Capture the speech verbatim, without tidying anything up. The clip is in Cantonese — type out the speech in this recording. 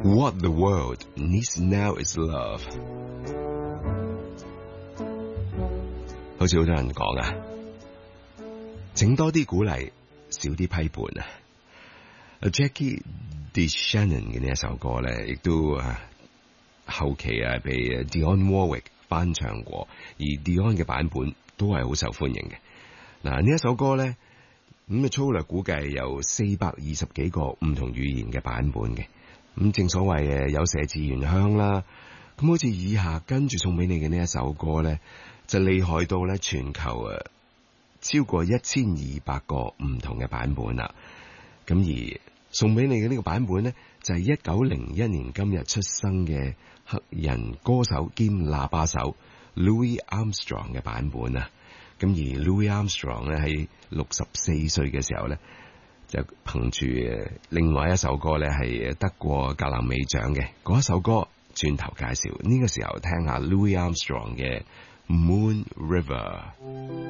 What the world needs now is love。好似好多人講啊，請多啲鼓勵，少啲批判啊。Jackie DeShannon 嘅呢一首歌咧，亦都啊後期啊被 Dionne Warwick 翻唱過，而 Dionne 嘅版本都係好受歡迎嘅。嗱，呢一首歌咧，咁啊粗略估計有四百二十幾個唔同語言嘅版本嘅。咁正所謂誒有麝自然香啦，咁好似以下跟住送俾你嘅呢一首歌咧，就厲害到咧全球誒超過一千二百個唔同嘅版本啦。咁而送俾你嘅呢個版本咧，就係一九零一年今日出生嘅黑人歌手兼喇叭手 Louis Armstrong 嘅版本啊。咁而 Louis Armstrong 咧喺六十四歲嘅時候咧，就憑住另外一首歌咧係得過格林美獎嘅嗰一首歌，轉頭介紹呢個時候聽下 Louis Armstrong 嘅 Moon River。